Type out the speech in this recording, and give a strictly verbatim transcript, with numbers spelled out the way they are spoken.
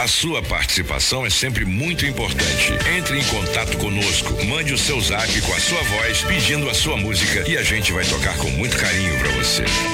A sua participação é sempre muito importante. Entre em contato conosco, mande o seu zap com a sua voz, pedindo a sua música e a gente vai tocar com muito carinho pra você.